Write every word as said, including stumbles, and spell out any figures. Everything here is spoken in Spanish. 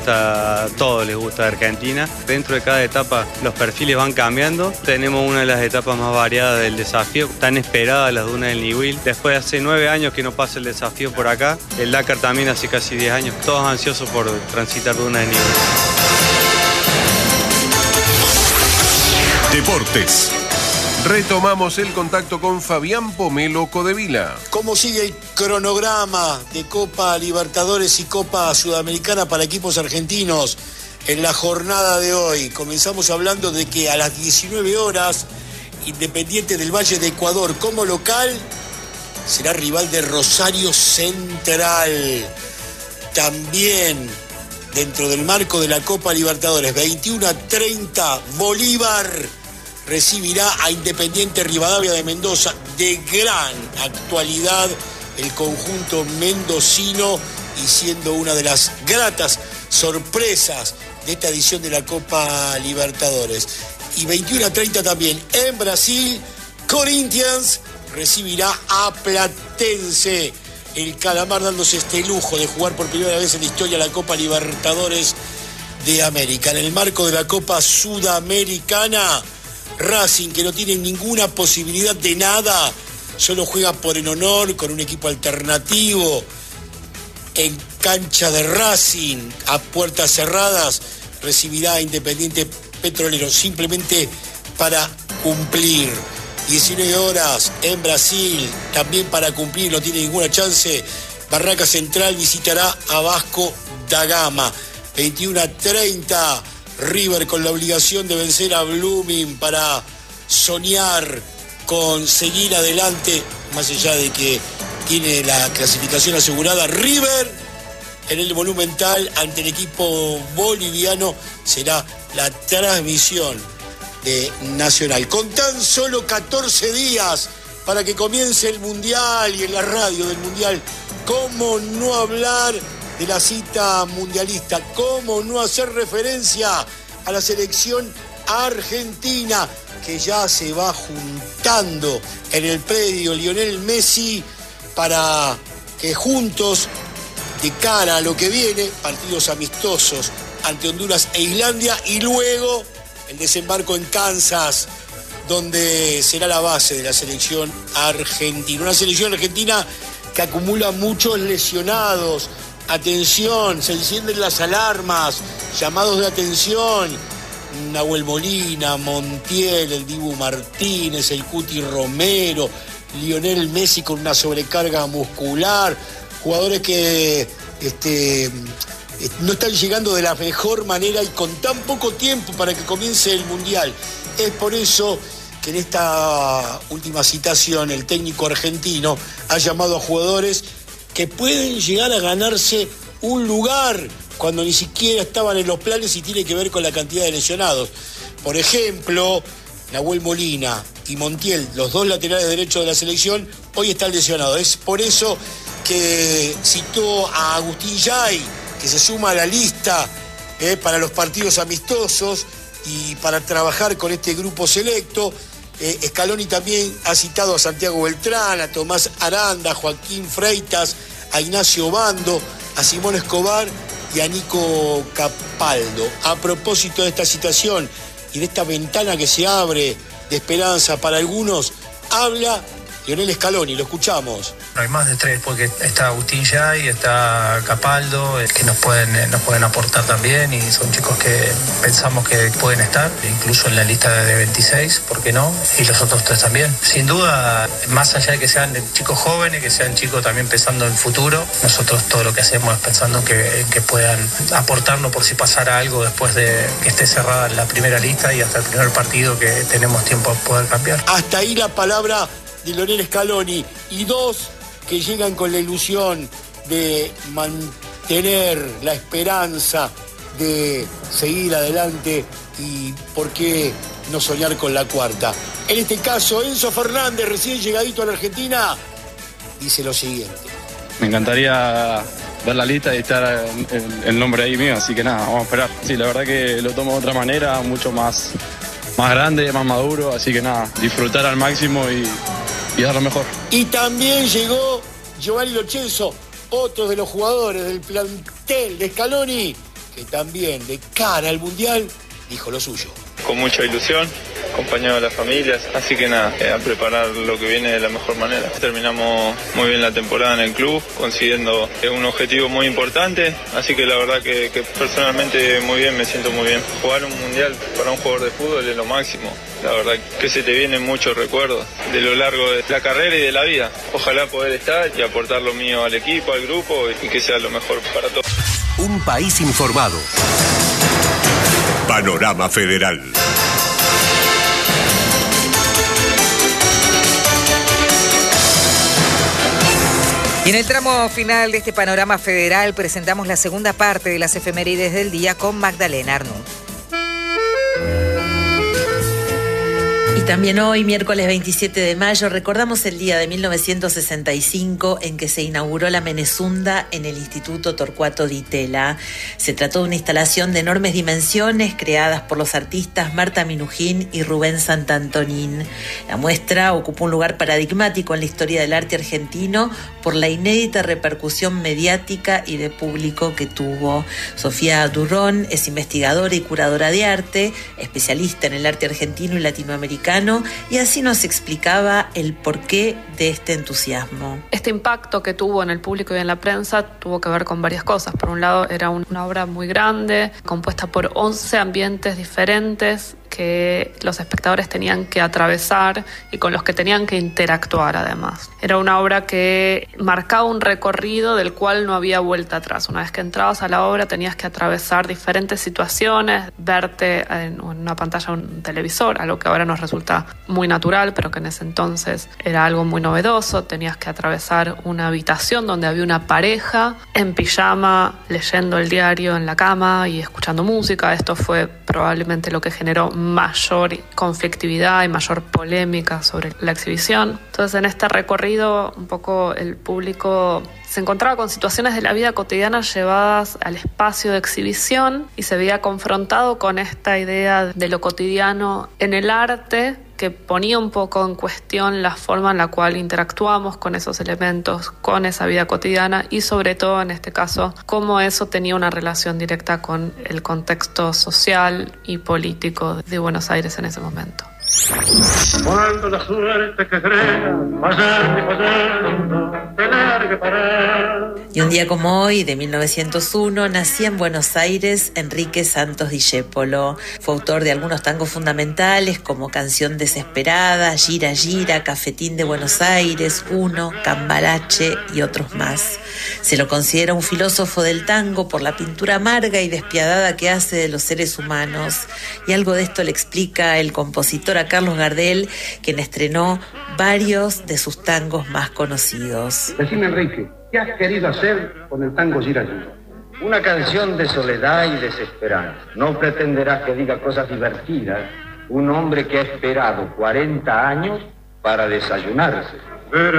gusta, a todos les gusta Argentina. Dentro de cada etapa los perfiles van cambiando. Tenemos una de las etapas más variadas del desafío, tan esperada las dunas del Ñihuil. Después de hace nueve años que no pasa el desafío por acá. El Dakar también hace casi diez años. Todos ansiosos por transitar dunas del Ñihuil. Deportes. Retomamos el contacto con Fabián Pomelo Codevila. ¿Cómo sigue el cronograma de Copa Libertadores y Copa Sudamericana para equipos argentinos en la jornada de hoy? Comenzamos hablando de que a las diecinueve horas, Independiente del Valle de Ecuador como local será rival de Rosario Central. También dentro del marco de la Copa Libertadores, veintiuno a treinta, Bolívar recibirá a Independiente Rivadavia de Mendoza. De gran actualidad el conjunto mendocino y siendo una de las gratas sorpresas de esta edición de la Copa Libertadores. Y veintiuno a treinta también en Brasil, Corinthians recibirá a Platense. El Calamar dándose este lujo de jugar por primera vez en la historia la Copa Libertadores de América. En el marco de la Copa Sudamericana, Racing, que no tiene ninguna posibilidad de nada, solo juega por el honor con un equipo alternativo en cancha de Racing, a puertas cerradas, recibirá a Independiente Petrolero simplemente para cumplir. diecinueve horas en Brasil, también para cumplir, no tiene ninguna chance. Barraca Central visitará a Vasco da Gama. veintiuno a treinta, River con la obligación de vencer a Blooming para soñar con seguir adelante, más allá de que tiene la clasificación asegurada. River en el Monumental ante el equipo boliviano será la transmisión de Nacional. Con tan solo catorce días para que comience el Mundial y en la radio del Mundial, ¿cómo no hablar de la cita mundialista? ¿Cómo no hacer referencia a la selección argentina que ya se va juntando en el predio Lionel Messi para que juntos, de cara a lo que viene, partidos amistosos ante Honduras e Islandia y luego el desembarco en Kansas, donde será la base de la selección argentina? Una selección argentina que acumula muchos lesionados. Atención, se encienden las alarmas, llamados de atención. Nahuel Molina, Montiel, el Dibu Martínez, el Cuti Romero, Lionel Messi con una sobrecarga muscular, jugadores que este, no están llegando de la mejor manera y con tan poco tiempo para que comience el Mundial. Es por eso que en esta última citación el técnico argentino ha llamado a jugadores que pueden llegar a ganarse un lugar cuando ni siquiera estaban en los planes y tiene que ver con la cantidad de lesionados. Por ejemplo, Nahuel Molina y Montiel, los dos laterales derechos de la selección, hoy están lesionados. Es por eso que citó a Agustín Yay, que se suma a la lista eh, para los partidos amistosos y para trabajar con este grupo selecto. Eh, Scaloni también ha citado a Santiago Beltrán, a Tomás Aranda, a Joaquín Freitas, a Ignacio Bando, a Simón Escobar y a Nico Capaldo. A propósito de esta citación y de esta ventana que se abre de esperanza para algunos, habla Lionel Scaloni, lo escuchamos. No hay más de tres, porque está Agustín Yay, está Capaldo, que nos pueden, nos pueden aportar también y son chicos que pensamos que pueden estar, incluso en la lista de veintiséis, ¿por qué no? Y los otros tres también. Sin duda, más allá de que sean chicos jóvenes, que sean chicos también pensando en el futuro, nosotros todo lo que hacemos es pensando en que, en que puedan aportarnos por si pasara algo después de que esté cerrada la primera lista y hasta el primer partido que tenemos tiempo a poder cambiar. Hasta ahí la palabra de Lionel Scaloni, y dos que llegan con la ilusión de mantener la esperanza de seguir adelante y por qué no soñar con la cuarta. En este caso, Enzo Fernández, recién llegadito a la Argentina, dice lo siguiente. Me encantaría ver la lista y estar el, el nombre ahí mío, así que nada, vamos a esperar. Sí, la verdad que lo tomo de otra manera, mucho más, más grande, más maduro, así que nada, disfrutar al máximo y y dar lo mejor. Y también llegó Giovanni Lo Celso, otro de los jugadores del plantel de Scaloni, que también de cara al Mundial dijo lo suyo. Con mucha ilusión, acompañado de las familias, así que nada, eh, a preparar lo que viene de la mejor manera. Terminamos muy bien la temporada en el club, consiguiendo eh, un objetivo muy importante, así que la verdad que, que personalmente muy bien, me siento muy bien. Jugar un mundial para un jugador de fútbol es lo máximo, la verdad que se te vienen muchos recuerdos de lo largo de la carrera y de la vida. Ojalá poder estar y aportar lo mío al equipo, al grupo y que sea lo mejor para todos. Un país informado. Panorama Federal. Y en el tramo final de este Panorama Federal presentamos la segunda parte de las efemérides del día con Magdalena Arnú. Y también hoy, miércoles veintisiete de mayo, recordamos el día de mil novecientos sesenta y cinco en que se inauguró la Menezunda en el Instituto Torcuato Di Tella. Se trató de una instalación de enormes dimensiones creadas por los artistas Marta Minujín y Rubén Santantonín. La muestra ocupó un lugar paradigmático en la historia del arte argentino por la inédita repercusión mediática y de público que tuvo. Sofía Durrón es investigadora y curadora de arte, especialista en el arte argentino y latinoamericano, y así nos explicaba el porqué de este entusiasmo. Este impacto que tuvo en el público y en la prensa tuvo que ver con varias cosas. Por un lado, era una obra muy grande, compuesta por once ambientes diferentes que los espectadores tenían que atravesar y con los que tenían que interactuar además. Era una obra que marcaba un recorrido del cual no había vuelta atrás. Una vez que entrabas a la obra tenías que atravesar diferentes situaciones, verte en una pantalla de un televisor, algo que ahora nos resulta muy natural, pero que en ese entonces era algo muy novedoso. Tenías que atravesar una habitación donde había una pareja en pijama, leyendo el diario en la cama y escuchando música. Esto fue probablemente lo que generó mayor conflictividad y mayor polémica sobre la exhibición. Entonces, en este recorrido, un poco el público se encontraba con situaciones de la vida cotidiana llevadas al espacio de exhibición y se veía confrontado con esta idea de lo cotidiano en el arte, que ponía un poco en cuestión la forma en la cual interactuamos con esos elementos, con esa vida cotidiana y sobre todo en este caso cómo eso tenía una relación directa con el contexto social y político de Buenos Aires en ese momento. Cuando la suerte que crea, pasando y pasando, tener que parar. Y un día como hoy, de mil novecientos uno, nacía en Buenos Aires Enrique Santos Discépolo. Fue autor de algunos tangos fundamentales como Canción Desesperada, Gira Gira, Cafetín de Buenos Aires, Uno, Cambalache y otros más. Se lo considera un filósofo del tango por la pintura amarga y despiadada que hace de los seres humanos. Y algo de esto le explica el compositor a Carlos Gardel, quien estrenó varios de sus tangos más conocidos. Decime, Enrique, ¿qué has querido hacer con el tango Gira Gira? Una canción de soledad y desesperanza. No pretenderás que diga cosas divertidas. Un hombre que ha esperado cuarenta años para desayunarse.